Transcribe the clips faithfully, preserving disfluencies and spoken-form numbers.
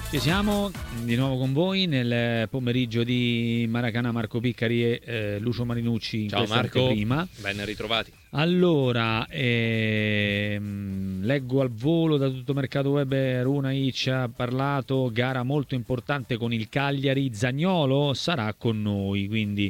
Ci siamo di nuovo con voi nel pomeriggio di Maracanã. Marco Piccari e eh, Lucio Marinucci in Ciao Marco, prima. ben ritrovati. Allora, ehm, leggo al volo da tutto Mercato Web, Runaic ha parlato, gara molto importante con il Cagliari, Zaniolo sarà con noi, quindi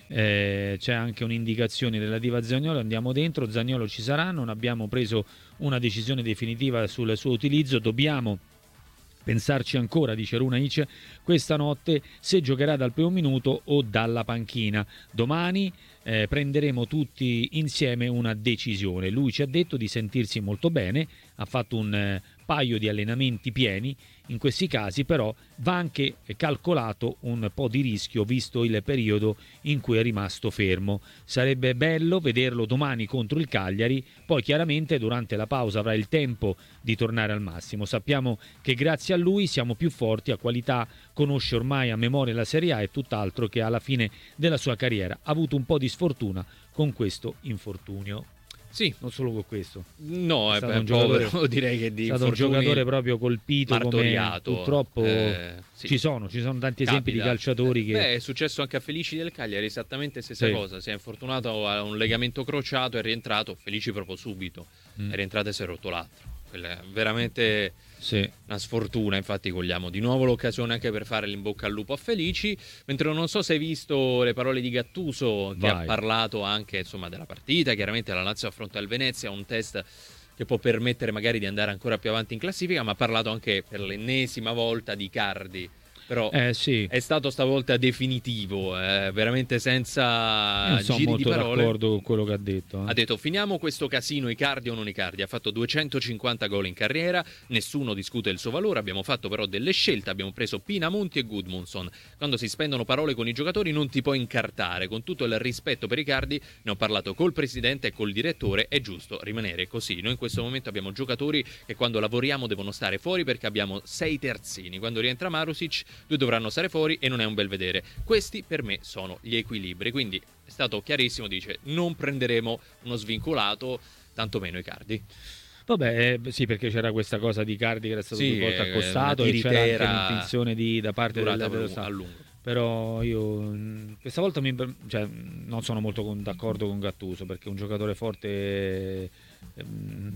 eh, c'è anche un'indicazione relativa a Zaniolo, andiamo dentro, Zaniolo ci sarà, non abbiamo preso una decisione definitiva sul suo utilizzo, dobbiamo pensarci ancora, dice Runaic, questa notte se giocherà dal primo minuto o dalla panchina. Domani eh, prenderemo tutti insieme una decisione. Lui ci ha detto di sentirsi molto bene, ha fatto un eh, paio di allenamenti pieni, in questi casi però va anche calcolato un po' di rischio visto il periodo in cui è rimasto fermo. Sarebbe bello vederlo domani contro il Cagliari, poi chiaramente durante la pausa avrà il tempo di tornare al massimo. Sappiamo che grazie a lui siamo più forti, a qualità, conosce ormai a memoria la Serie A e tutt'altro che alla fine della sua carriera ha avuto un po' di sfortuna con questo infortunio. Sì, non solo con questo. No, è è stato beh, un giocatore, povero, direi che di è stato un giocatore proprio colpito, come purtroppo eh, sì. ci sono, ci sono tanti esempi Capita. di calciatori che... Beh, è successo anche a Felici del Cagliari, esattamente stessa Sì. cosa, si è infortunato a un legamento crociato, è rientrato, Felici proprio subito, Mm. è rientrato e si è rotto l'altro. Quella è veramente Sì. una sfortuna, infatti cogliamo di nuovo l'occasione anche per fare l'in bocca al lupo a Felici, mentre non so se hai visto le parole di Gattuso che Vai. ha parlato anche insomma della partita, chiaramente la Lazio affronta il Venezia, un test che può permettere magari di andare ancora più avanti in classifica, ma ha parlato anche per l'ennesima volta di Icardi. Però Eh, sì. è stato stavolta definitivo, eh, veramente senza Io non sono giri di molto parole. d'accordo con quello che ha detto. eh. Ha detto finiamo questo casino Icardi o non Icardi, ha fatto duecentocinquanta gol in carriera, nessuno discute il suo valore, abbiamo fatto però delle scelte, abbiamo preso Pinamonti e Gudmundsson. Quando si spendono parole con i giocatori non ti puoi incartare, con tutto il rispetto per Icardi ne ho parlato col presidente e col direttore, è giusto rimanere così. Noi in questo momento abbiamo giocatori che quando lavoriamo devono stare fuori perché abbiamo sei terzini, quando rientra Marusic due dovranno stare fuori e non è un bel vedere. Questi per me sono gli equilibri, quindi è stato chiarissimo, dice non prenderemo uno svincolato, tantomeno Icardi. Vabbè, eh, sì, perché c'era questa cosa di Icardi che era stato Sì, due volte eh, accostato una e c'era anche tiritera l'intenzione di, da parte del, durata dello a staff. lungo. Però io mh, questa volta mi, cioè, non sono molto con- d'accordo con Gattuso, perché un giocatore forte ehm,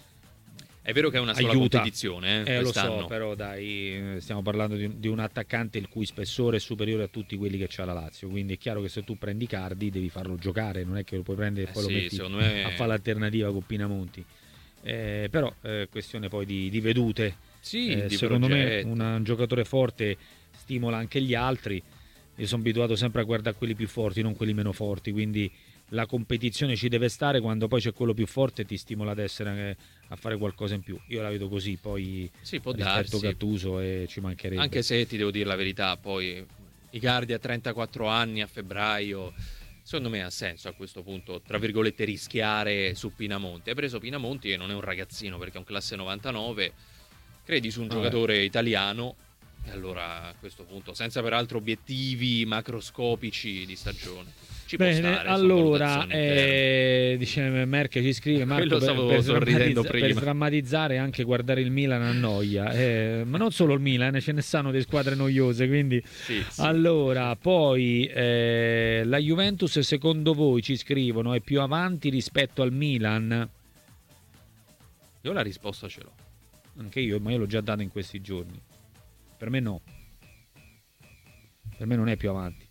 È vero che è una sola aiuta. competizione, eh, Eh, lo quest'anno. so, però dai, eh, stiamo parlando di, di un attaccante il cui spessore è superiore a tutti quelli che c'ha la Lazio, quindi è chiaro che se tu prendi Cardi devi farlo giocare, non è che lo puoi prendere e Eh poi sì, lo metti secondo me- a fare l'alternativa con Pinamonti. Eh, però è questione poi di, di vedute. Sì, Eh, di secondo progetti. me una- un giocatore forte stimola anche gli altri. Io sono abituato sempre a guardare quelli più forti, non quelli meno forti, quindi la competizione ci deve stare, quando poi c'è quello più forte ti stimola ad essere eh, a fare qualcosa in più. Io la vedo così, poi Sì, può rispetto darsi. Gattuso e ci mancherebbe. Anche se ti devo dire la verità, poi Icardi ha trentaquattro anni a febbraio, secondo me ha senso a questo punto, tra virgolette, rischiare su Pinamonti. Hai preso Pinamonti che non è un ragazzino perché è un classe novantanove, credi su un Ah, giocatore italiano e allora a questo punto, senza peraltro obiettivi macroscopici di stagione, ci può Bene, stare, sono allora valutazioni interne. eh, dice Merck ci scrive Marco, Quello per, stavo per, sorridendo sdrammatizza- prima. per sdrammatizzare anche guardare il Milan annoia, eh, ma non solo il Milan, ce ne stanno di squadre noiose, quindi Sì, sì. allora poi eh, la Juventus secondo voi, ci scrivono, è più avanti rispetto al Milan? Io la risposta ce l'ho. Anche io, ma io l'ho già dato in questi giorni. Per me no. Per me non è più avanti.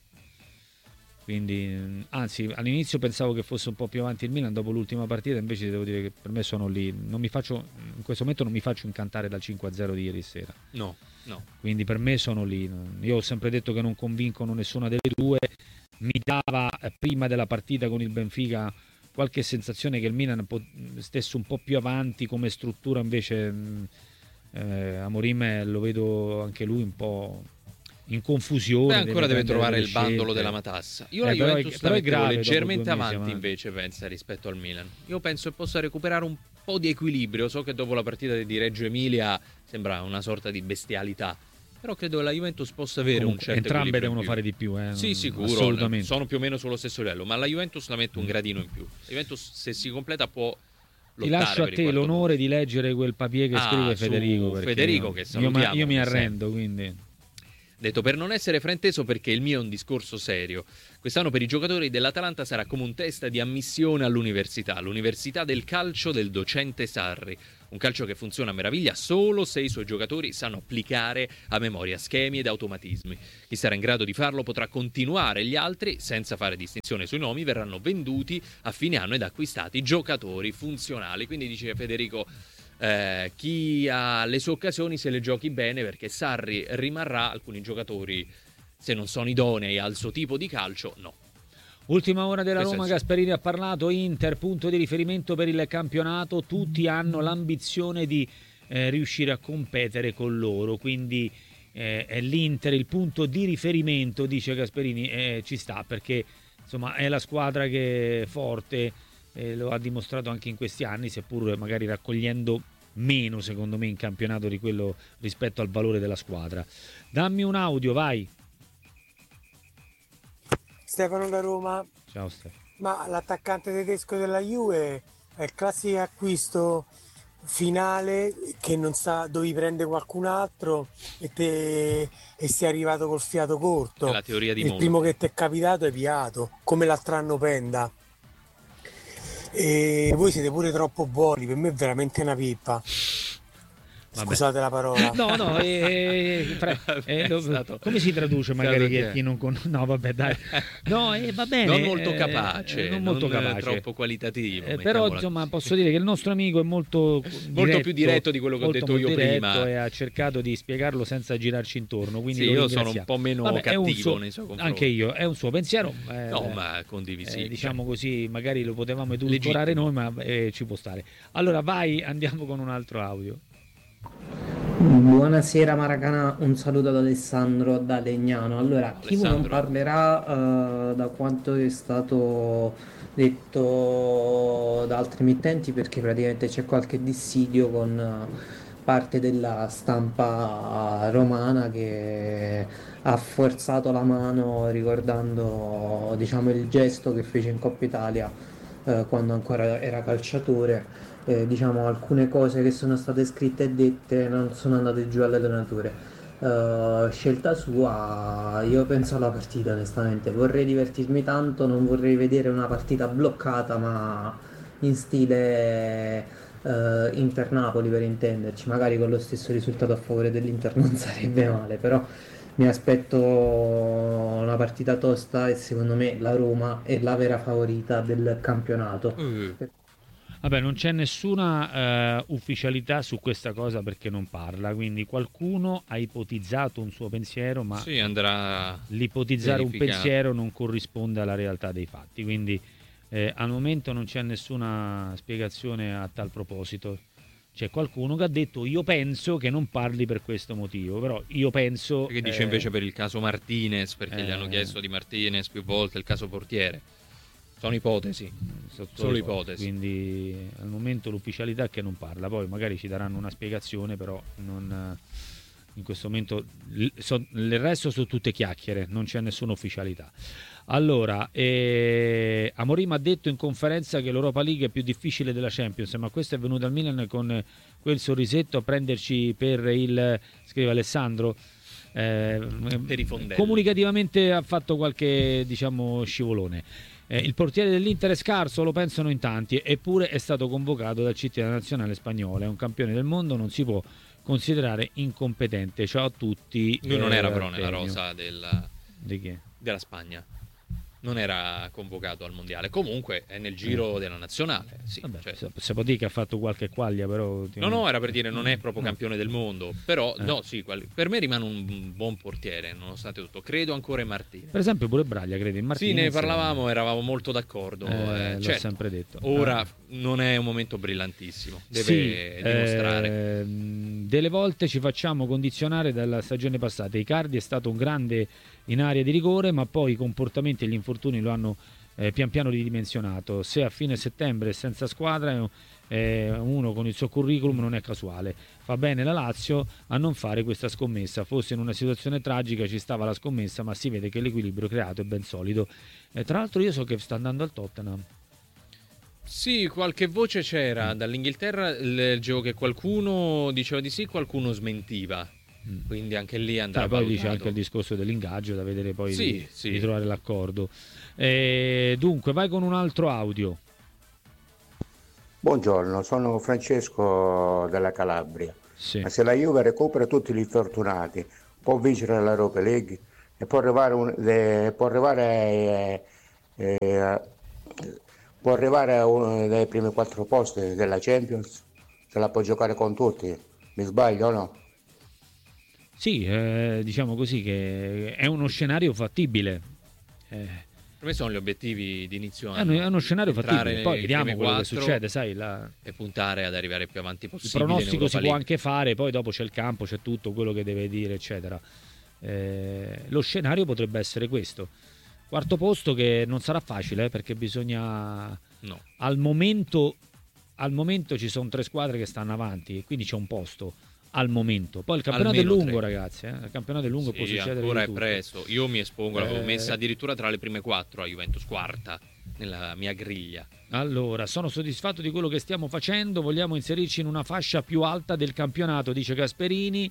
Quindi, anzi, all'inizio pensavo che fosse un po' più avanti il Milan dopo l'ultima partita, invece devo dire che per me sono lì. Non mi faccio, in questo momento non mi faccio incantare dal cinque a zero di ieri sera. No, no. Quindi per me sono lì. Io ho sempre detto che non convincono nessuna delle due. Mi dava eh, prima della partita con il Benfica qualche sensazione che il Milan po- stesse un po' più avanti come struttura, invece mh, eh, Amorim eh, lo vedo anche lui un po' in confusione. Beh, ancora deve prendere trovare delle il bandolo scelte. della matassa. Io Eh, la però è- Juventus però la è mettevo grave dopo leggermente due mesi avanti avanti. invece, pensa, rispetto al Milan. Io penso che possa recuperare un po' di equilibrio. So che dopo la partita di Reggio Emilia sembra una sorta di bestialità, però credo che la Juventus possa avere Comunque, un certo entrambe equilibrio in devono più. fare di più, eh, Sì, sicuro, assolutamente. sono più o meno sullo stesso livello, ma la Juventus la metto un gradino in più. La Juventus, se si completa, può Ti lascio a te l'onore di leggere quel papier che ah, scrive Federico. Federico io, che salutiamo. Io, io mi arrendo, quindi... Detto per non essere frainteso, perché il mio è un discorso serio. Quest'anno per i giocatori dell'Atalanta sarà come un test di ammissione all'università, l'università del calcio del docente Sarri. Un calcio che funziona a meraviglia solo se i suoi giocatori sanno applicare a memoria schemi ed automatismi. Chi sarà in grado di farlo potrà continuare, gli altri, senza fare distinzione sui nomi, verranno venduti a fine anno ed acquistati giocatori funzionali. Quindi dice Federico... Eh, chi ha le sue occasioni se le giochi bene, perché Sarri rimarrà, alcuni giocatori se non sono idonei al suo tipo di calcio no. Ultima ora della Roma, Gasperini ha parlato, Inter punto di riferimento per il campionato, tutti hanno l'ambizione di eh, riuscire a competere con loro, quindi eh, è l'Inter il punto di riferimento, dice Gasperini, eh, ci sta perché insomma è la squadra che è forte, eh, lo ha dimostrato anche in questi anni, seppur magari raccogliendo meno secondo me in campionato di quello rispetto al valore della squadra. Dammi un audio, vai. Stefano da Roma. Ciao Stefano. Ma l'attaccante tedesco della Juve è il classico acquisto finale che non sa, dovevi prendere qualcun altro e, te, e sei arrivato col fiato corto. È la teoria di il Monti. Primo che ti è capitato è piato, come l'altro anno Penda. E voi siete pure troppo buoni, per me è veramente una pippa. Vabbè. Scusate la parola. No, no, eh, fra, eh, lo, stato, come si traduce magari che chi non con... No, vabbè, dai. No, eh, va bene. Non molto capace, eh, non molto non capace. troppo qualitativo. Eh, però, insomma, posso dire che il nostro amico è molto molto diretto, più diretto di quello che ho detto io prima. E ha cercato di spiegarlo senza girarci intorno. Quindi sì, io sono un po' meno vabbè, cattivo suo, nei suoi confronti. Anche io, è un suo pensiero. Eh, no, ma condivisibile. Eh, diciamo così, magari lo potevamo edulcorare noi, ma eh, ci può stare. Allora, vai, andiamo con un altro audio. Buonasera Maracana, un saluto ad Alessandro da Legnano. Allora, chi non parlerà uh, da quanto è stato detto da altri emittenti, perché praticamente c'è qualche dissidio con uh, parte della stampa romana che ha forzato la mano ricordando, diciamo, il gesto che fece in Coppa Italia uh, quando ancora era calciatore. Eh, diciamo alcune cose che sono state scritte e dette non sono andate giù alle donature. Uh, scelta sua, io penso alla partita onestamente, vorrei divertirmi tanto, non vorrei vedere una partita bloccata ma in stile uh, Inter-Napoli per intenderci, magari con lo stesso risultato a favore dell'Inter non sarebbe male, però mi aspetto una partita tosta e secondo me la Roma è la vera favorita del campionato. Mm. Vabbè, non c'è nessuna uh, ufficialità su questa cosa perché non parla, quindi qualcuno ha ipotizzato un suo pensiero, ma sì, andrà l'ipotizzare verificato. Un pensiero non corrisponde alla realtà dei fatti, quindi eh, al momento non c'è nessuna spiegazione a tal proposito. C'è qualcuno che ha detto io penso che non parli per questo motivo, però io penso... Che dice eh, invece per il caso Martinez, perché eh, gli hanno chiesto di Martinez più volte, il caso portiere. Sono ipotesi, solo ipotesi. Quindi al momento l'ufficialità è che non parla, poi magari ci daranno una spiegazione, però non, in questo momento so, il resto sono tutte chiacchiere, non c'è nessuna ufficialità. Allora, eh, Amorim ha detto in conferenza che l'Europa League è più difficile della Champions, ma questo è venuto al Milan con quel sorrisetto a prenderci per il, scrive Alessandro, eh, per i fondelli. Comunicativamente ha fatto qualche, diciamo, scivolone. Eh, il portiere dell'Inter è scarso, lo pensano in tanti, eppure è stato convocato dal C T della nazionale spagnola, è un campione del mondo, non si può considerare incompetente. Ciao a tutti. Lui non eh, era però nella premio. rosa della, di chi? della Spagna. Non era convocato al mondiale, comunque è nel giro della nazionale. Sì, Vabbè, cioè. si può dire che ha fatto qualche quaglia, però. No, no, era per dire non è proprio no. campione del mondo, però eh. no, sì, per me rimane un buon portiere, nonostante tutto. Credo ancora in Martinez. Per esempio, pure Braglia, credi in Martinez? Sì, ne parlavamo, eravamo molto d'accordo. Eh, eh, l'ho certo, sempre detto. Ora ah. non è un momento brillantissimo, deve sì, dimostrare. Eh, delle volte ci facciamo condizionare dalla stagione passata. Icardi è stato un grande in area di rigore, ma poi i comportamenti e gli infortuni lo hanno eh, pian piano ridimensionato. Se a fine settembre è senza squadra, eh, uno con il suo curriculum non è casuale. Fa bene la Lazio a non fare questa scommessa. Fosse in una situazione tragica ci stava la scommessa, ma si vede che l'equilibrio creato è ben solido. Eh, tra l'altro io so che sta andando al Tottenham. Sì, qualche voce c'era dall'Inghilterra, leggevo che qualcuno diceva di sì, qualcuno smentiva. Mm. Quindi anche lì andrà valutato. Poi dice anche il discorso dell'ingaggio, da vedere poi sì, di, sì. di trovare l'accordo. E dunque, vai con un altro audio. Buongiorno, sono Francesco della Calabria. Sì. Ma se la Juve recupera tutti gli infortunati, può vincere l'Europa League e può arrivare, un, de, può arrivare, eh, eh, può arrivare a uno dei primi quattro posti della Champions, se la può giocare con tutti. Mi sbaglio o no? Sì, eh, diciamo così che è uno scenario fattibile. Eh. Per me sono gli obiettivi di inizio anno. È uno scenario fattibile, poi vediamo quello che succede, sai, la... e puntare ad arrivare più avanti possibile. Il pronostico si League. può anche fare, poi dopo c'è il campo, c'è tutto quello che deve dire, eccetera. Eh, lo scenario potrebbe essere questo. Quarto posto che non sarà facile, eh, perché bisogna... No. Al momento, al momento ci sono tre squadre che stanno avanti, e quindi c'è un posto. Al momento, poi il campionato Almeno è lungo, tre. ragazzi. Eh? Il campionato è lungo, sì, può succedere ancora di è tutto. presto. Io mi espongo, l'avevo eh... messa addirittura tra le prime quattro a Juventus, quarta nella mia griglia. Allora, sono soddisfatto di quello che stiamo facendo. Vogliamo inserirci in una fascia più alta del campionato, dice Gasperini.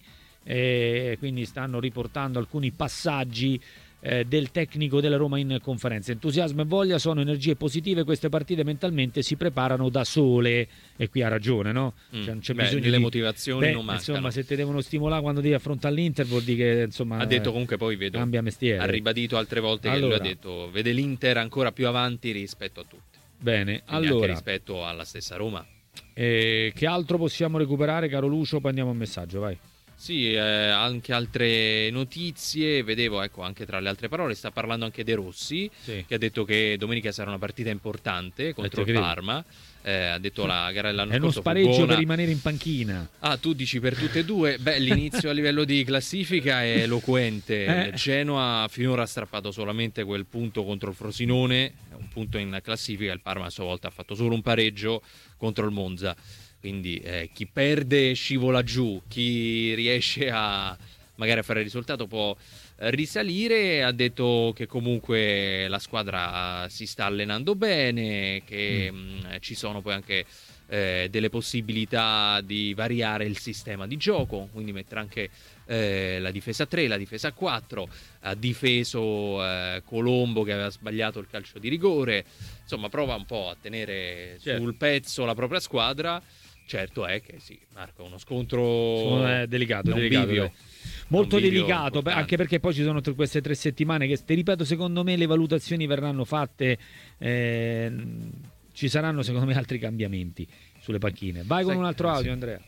E quindi stanno riportando alcuni passaggi eh, del tecnico della Roma in conferenza. Entusiasmo e voglia sono energie positive, queste partite mentalmente si preparano da sole, e qui ha ragione, no? Mm. Cioè, non c'è Beh, bisogno le di... motivazioni Beh, non mancano. Insomma, se ti devono stimolare quando devi affrontare l'Inter, vuol dire che insomma ha detto comunque, poi vedo, cambia mestiere. Ha ribadito altre volte allora, che lui ha detto vede l'Inter ancora più avanti rispetto a tutti. Bene, quindi allora anche rispetto alla stessa Roma. Eh, che altro possiamo recuperare, caro Lucio? Poi andiamo a un messaggio, vai. Sì, eh, anche altre notizie, vedevo, ecco, anche tra le altre parole, sta parlando anche De Rossi, sì. che ha detto che domenica sarà una partita importante contro eh, il Parma. Eh, ha detto la gara dell'anno è scorso uno spareggio buona. Per rimanere in panchina. Ah, tu dici per tutte e due? Beh, l'inizio a livello di classifica è eloquente. eh. Il Genoa finora ha strappato solamente quel punto contro il Frosinone, un punto in classifica. Il Parma a sua volta ha fatto solo un pareggio contro il Monza. Quindi eh, chi perde scivola giù, chi riesce a magari a fare il risultato può risalire. Ha detto che comunque la squadra si sta allenando bene, che mm. mh, ci sono poi anche eh, delle possibilità di variare il sistema di gioco, quindi mettere anche eh, la difesa tre, la difesa quattro. Ha difeso eh, Colombo che aveva sbagliato il calcio di rigore. Insomma, prova un po' a tenere certo. sul pezzo la propria squadra. Certo è che sì, Marco, uno scontro è delicato, è delicato bivio, molto delicato, importante. Anche perché poi ci sono t- queste tre settimane che, ti ripeto, secondo me le valutazioni verranno fatte, eh, ci saranno secondo me altri cambiamenti sulle panchine. Vai con Sai, un altro audio, sì. Andrea.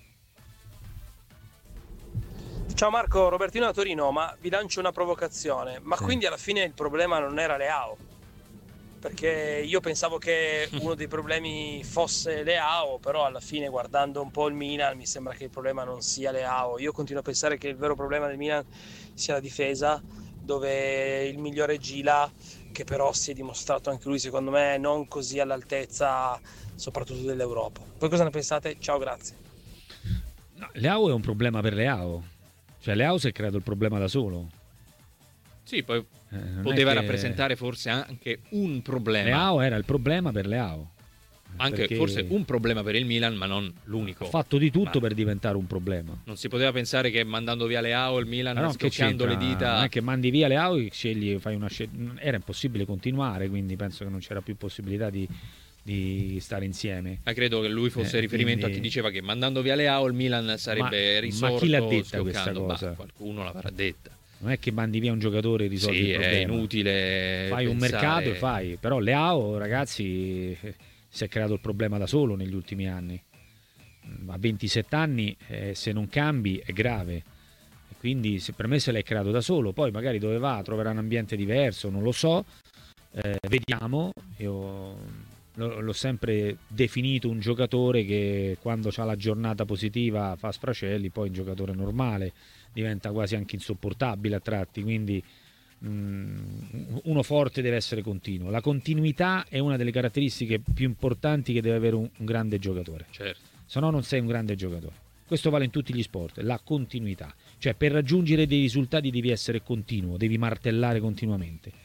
Ciao Marco, Robertino da Torino, ma vi lancio una provocazione, ma sì. quindi alla fine il problema non era Leao? Perché io pensavo che uno dei problemi fosse Leao, però alla fine guardando un po' il Milan mi sembra che il problema non sia Leao. Io continuo a pensare che il vero problema del Milan sia la difesa, dove il migliore Gila, che però si è dimostrato anche lui secondo me non così all'altezza soprattutto dell'Europa. Voi cosa ne pensate? Ciao, grazie. No, Leao è un problema per Leao, cioè Leao si è creato il problema da solo. Sì, poi eh, poteva che... rappresentare forse anche un problema. Leao era il problema per Leao. Anche forse un problema per il Milan, ma non l'unico. Ha fatto di tutto ma per diventare un problema. Non si poteva pensare che mandando via Leao il Milan, no, scocchiando le dita... Non è che mandi via Leao e scegli, fai una scel- era impossibile continuare, quindi penso che non c'era più possibilità di, di stare insieme. Ma credo che lui fosse eh, riferimento quindi... a chi diceva che mandando via Leao il Milan sarebbe ma, risorto. Ma chi l'ha detta questa cosa? Bah, qualcuno l'avrà detta. Non è che mandi via un giocatore e risolvi sì, il problema. È inutile. Fai pensare... un mercato e fai. Però Leao, ragazzi, si è creato il problema da solo negli ultimi anni. A ventisette anni, eh, se non cambi, è grave. Quindi se, per me se l'hai creato da solo. Poi magari dove va troverà un ambiente diverso, non lo so. Eh, vediamo. Io l'ho sempre definito un giocatore che quando ha la giornata positiva fa sfracelli, poi un giocatore normale diventa quasi anche insopportabile a tratti, quindi mh, uno forte deve essere continuo. La continuità è una delle caratteristiche più importanti che deve avere un, un grande giocatore, certo. Se no non sei un grande giocatore. Questo vale in tutti gli sport, la continuità, cioè per raggiungere dei risultati devi essere continuo, devi martellare continuamente.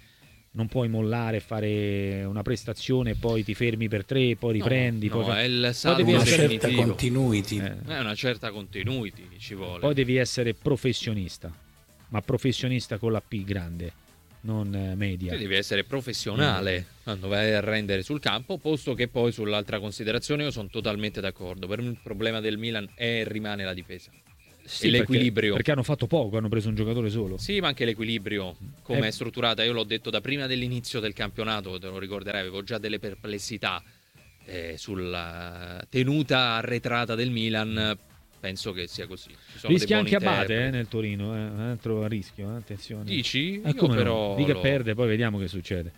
non puoi mollare e fare una prestazione e poi ti fermi per tre, poi riprendi. No, poi, no, fa... è il poi salto devi una essere... certa definitivo. continuity. eh, È una certa continuity ci vuole. poi devi essere professionista, ma professionista con la P grande, non eh, media. Tu devi essere professionale quando vai a rendere sul campo, posto che poi sull'altra considerazione io sono totalmente d'accordo. Per me il problema del Milan è e rimane la difesa. Sì, e l'equilibrio. Perché, perché hanno fatto poco, hanno preso un giocatore solo. Sì, ma anche l'equilibrio, come Eh. è strutturata. Io l'ho detto da prima dell'inizio del campionato, te lo ricorderai, avevo già delle perplessità eh, sulla tenuta arretrata del Milan. Penso che sia così. Ci sono Rischia dei buoni anche Abate eh, interpreti. nel Torino, eh, un altro a rischio, eh, attenzione. Dici? Eh, Io come no? però Di che lo- perde, poi vediamo che succede.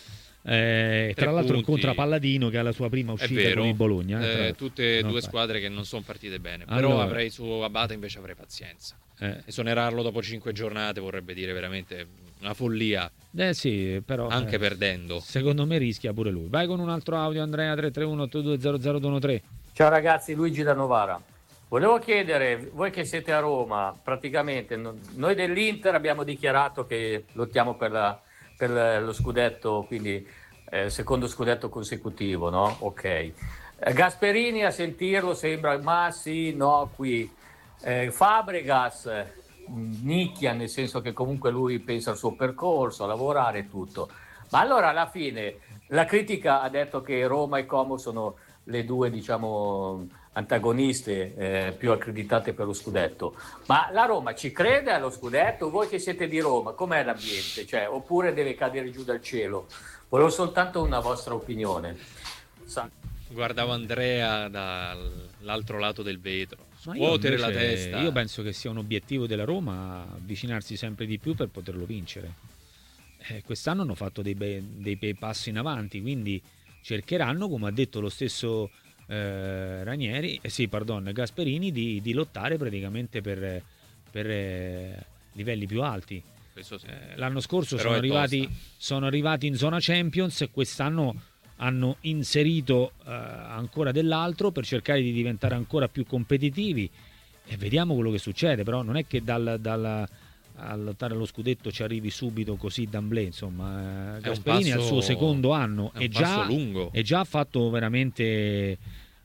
Eh, tra l'altro punti. incontra Palladino che ha la sua prima È uscita vero, con il Bologna. eh, tra eh, l'altro. tutte e No, due fa- squadre che non sono partite bene. Allora. Però avrei su Abate invece avrei pazienza. Eh. Esonerarlo dopo cinque giornate vorrebbe dire veramente una follia, Eh sì, però anche eh, perdendo. secondo me rischia pure lui. Vai con un altro audio, Andrea. Tre tre uno otto due zero zero due uno tre. Ciao ragazzi, Luigi da Novara. Volevo chiedere, voi che siete a Roma, praticamente no- noi dell'Inter abbiamo dichiarato che lottiamo per, la- per lo scudetto, quindi eh, secondo scudetto consecutivo, no? Ok. Eh, Gasperini a sentirlo sembra, ma sì, no, qui. Eh, Fabregas mh, nicchia, nel senso che comunque lui pensa al suo percorso, a lavorare e tutto. Ma allora alla fine la critica ha detto che Roma e Como sono le due, diciamo, antagoniste eh, più accreditate per lo scudetto. Ma la Roma ci crede allo scudetto? Voi che siete di Roma, com'è l'ambiente? Cioè, oppure deve cadere giù dal cielo? Volevo soltanto una vostra opinione. Sa- Guardavo Andrea dall'altro lato del vetro, Ma io scuotere la invece- testa. Io penso che sia un obiettivo della Roma avvicinarsi sempre di più per poterlo vincere. Eh, quest'anno hanno fatto dei bei, dei bei passi in avanti, quindi cercheranno, come ha detto lo stesso eh, Ranieri, eh, sì, pardon, Gasperini, di, di lottare praticamente per, per eh, livelli più alti. Questo sì. Eh, l'anno scorso Però sono è arrivati, tosta. sono arrivati in zona Champions e quest'anno hanno inserito eh, ancora dell'altro per cercare di diventare ancora più competitivi e vediamo quello che succede. Però non è che dal, dal, a lottare allo scudetto ci arrivi subito così d'amblè, insomma. eh, Gasperini è al passo- suo secondo anno è un e passo già, lungo. e già ha fatto veramente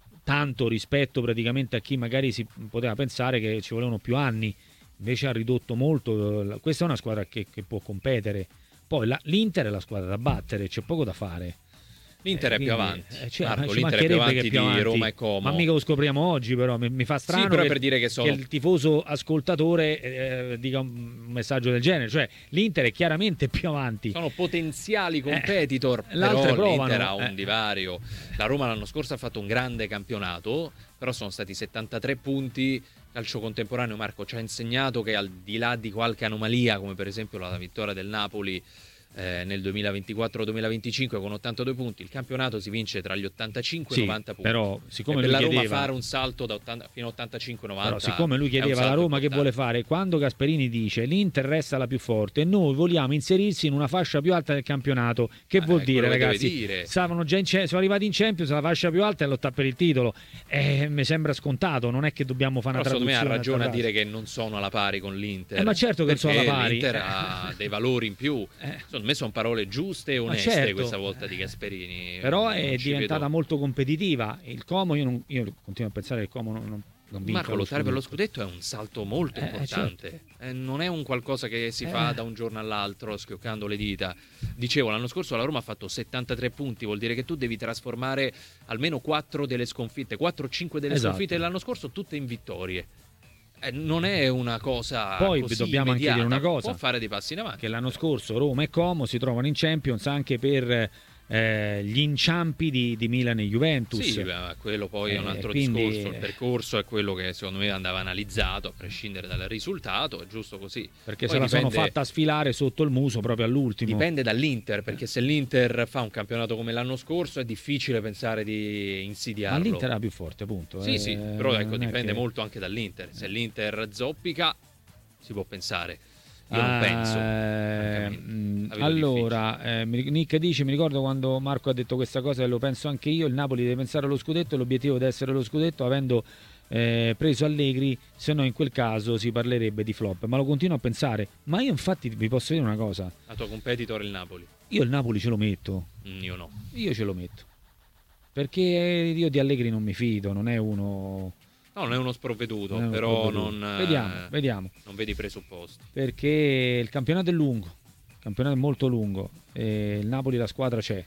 tanto rispetto praticamente a chi magari si poteva pensare che ci volevano più anni. Invece ha ridotto molto. Questa è una squadra che, che può competere. Poi la, l'Inter è la squadra da battere, c'è poco da fare. L'Inter Eh, è più quindi, avanti. eh, cioè, Marco, ci l'Inter è più mancherebbe avanti che più di avanti. Roma e Como. Ma mica lo scopriamo oggi, però mi, mi fa strano Sì, però che, per dire che sono- il tifoso ascoltatore eh, dica un messaggio del genere. Cioè l'Inter è chiaramente più avanti. Sono potenziali competitor, Eh, l'altre però l'Inter provano, ha un eh. divario. La Roma l'anno scorso ha fatto un grande campionato, però sono stati settantatré punti. Calcio contemporaneo, Marco, ci ha insegnato che al di là di qualche anomalia, come per esempio la vittoria del Napoli eh, nel duemilaventiquattro duemilaventicinque con ottantadue punti, il campionato si vince tra gli ottantacinque e Sì, i novanta punti. però siccome e per lui la Roma chiedeva- fare un salto da ottanta fino a ottantacinque novanta, Però siccome lui è un chiedeva alla salto Roma che vuole importante. fare, quando Gasperini dice l'Inter resta la più forte e noi vogliamo inserirsi in una fascia più alta del campionato, che Eh, vuol è dire, quello che deve ragazzi? dire. Stavano già in, ce- sono arrivati in Champions, la fascia più alta è lottare per il titolo. Eh, mi sembra scontato, non è che dobbiamo fare Però una secondo me ha traduzione. ragione a frase. dire che non sono alla pari con l'Inter. Eh, ma certo che non sono perché alla pari. l'Inter Eh. ha dei valori in più. Eh. Secondo me sono parole giuste e oneste certo. questa volta di Gasperini. Però Non è ci diventata vedo- molto competitiva. Il Como, io, non- io continuo a pensare che il Como non, non, non vinca Marco, lo lottare per lo scudetto. scudetto è un salto molto Eh, importante. Eh, non è un qualcosa che si Eh. fa da un giorno all'altro schioccando le dita. Dicevo, l'anno scorso la Roma ha fatto settantatré punti, vuol dire che tu devi trasformare almeno quattro delle sconfitte, quattro o cinque delle Esatto. sconfitte dell'anno scorso tutte in vittorie. Eh, non è una cosa Poi così dobbiamo anche immediata. dire una cosa. Può fare dei passi in avanti. Che l'anno scorso Roma e Como si trovano in Champions anche per eh, gli inciampi di, di Milan e Juventus. Sì, beh, quello poi è un Eh, altro quindi- discorso. Il percorso è quello che secondo me andava analizzato a prescindere dal risultato, è giusto così. Perché Poi se la dipende- sono fatta sfilare sotto il muso proprio all'ultimo. Dipende dall'Inter, perché se l'Inter fa un campionato come l'anno scorso è difficile pensare di Ma insidiarlo. l'Inter è la più forte, appunto. Sì, eh, sì, però ecco, non è dipende che- molto anche dall'Inter. Se l'Inter zoppica, si può pensare. Io Ah, non penso. eh, francamente. mh, La vedo allora, eh, mi- Nick dice: mi ricordo quando Marco ha detto questa cosa e lo penso anche io. Il Napoli deve pensare allo scudetto e l'obiettivo deve essere lo scudetto, avendo eh, preso Allegri, se no in quel caso si parlerebbe di flop, ma lo continuo a pensare. Ma io infatti vi posso dire una cosa, La tua competitor è il Napoli. io il Napoli ce lo metto, Mm, io no. io ce lo metto, perché io di Allegri non mi fido, non è uno... No, non è uno sprovveduto, non è uno però sprovveduto. non, eh, Vediamo, vediamo. non vedi presupposti. Perché il campionato è lungo, il campionato è molto lungo e il Napoli la squadra c'è,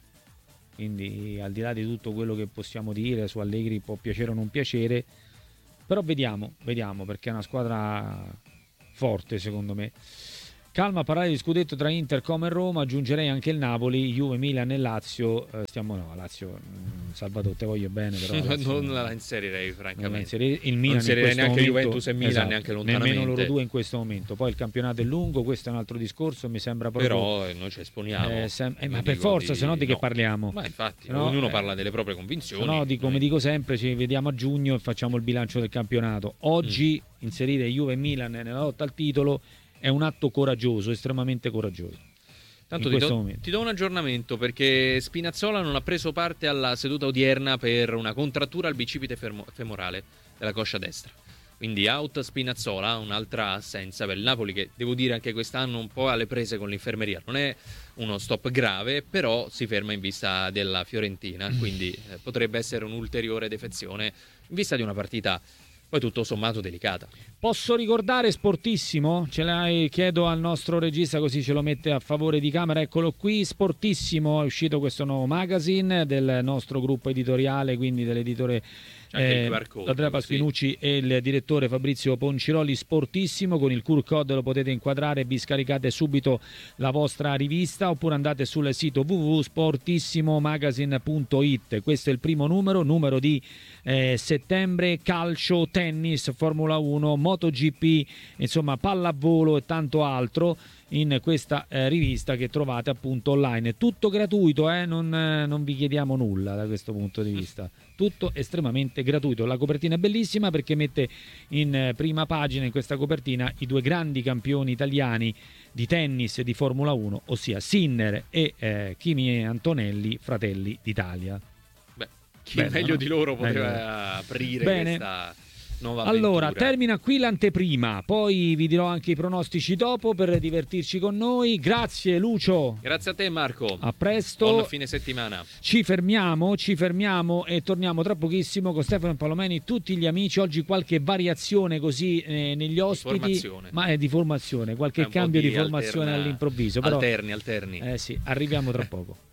quindi al di là di tutto quello che possiamo dire su Allegri può piacere o non piacere, però vediamo, vediamo perché è una squadra forte secondo me. Calma a parlare di scudetto tra Inter, Como e Roma, aggiungerei anche il Napoli, Juve, Milan e Lazio. Eh, stiamo no, Lazio, mh, Salvatore, te voglio bene, però Lazio, non la inserirei, francamente. non la inserirei. Il Milan non inserirei in questo neanche momento, Juventus e Milan, esatto, neanche lontanamente. nemmeno loro due in questo momento. Poi il campionato è lungo, questo è un altro discorso, mi sembra proprio. Però eh, noi ci esponiamo. Eh, sem- eh, ma Io per dico forza, di- se no di che no. parliamo? Ma infatti, Se no, ognuno eh, parla delle proprie convinzioni. Se no, di, come Noi- dico sempre, ci vediamo a giugno e facciamo il bilancio del campionato. Oggi Mm. inserire Juve e Milan nella lotta al titolo è un atto coraggioso, estremamente coraggioso. Tanto in ti questo do, momento. ti do un aggiornamento perché Spinazzola non ha preso parte alla seduta odierna per una contrattura al bicipite fermo- femorale della coscia destra. Quindi out Spinazzola, un'altra assenza per il Napoli che devo dire anche quest'anno un po' alle prese con l'infermeria. Non è uno stop grave, però si ferma in vista della Fiorentina, quindi eh, potrebbe essere un'ulteriore defezione in vista di una partita poi tutto sommato delicata. Posso ricordare Sportissimo? Ce l'hai, chiedo al nostro regista così ce lo mette a favore di camera. Eccolo qui, Sportissimo, è uscito questo nuovo magazine del nostro gruppo editoriale, quindi dell'editore C'è anche il eh, Q R code, Andrea Pasquinucci e il direttore Fabrizio Ponciroli. Sportissimo, con il Q R code lo potete inquadrare e vi scaricate subito la vostra rivista, oppure andate sul sito w w w punto sportissimomagazine punto i t. Questo è il primo numero, numero di eh, settembre, calcio, tennis, Formula uno, MotoGP, insomma pallavolo e tanto altro in questa eh, rivista che trovate appunto online. Tutto gratuito, eh? non, eh, non vi chiediamo nulla da questo punto di vista, tutto estremamente gratuito. La copertina è bellissima perché mette in eh, prima pagina in questa copertina i due grandi campioni italiani di tennis e di Formula uno, ossia Sinner e eh, Kimi Antonelli, fratelli d'Italia. Beh, chi Bello, meglio no? di loro poteva Meglio. aprire Bene. questa nuova Allora, avventura. termina qui l'anteprima, poi vi dirò anche i pronostici dopo per divertirci con noi. Grazie Lucio, Grazie a te Marco. a presto. Buon fine settimana. Ci fermiamo, ci fermiamo e torniamo tra pochissimo con Stefano Palomeni, tutti gli amici. Oggi qualche variazione così eh, negli ospiti, formazione. ma è di formazione, qualche È un po' cambio di, di formazione alterna- all'improvviso. Però, Alterni, alterni. eh sì, arriviamo tra poco.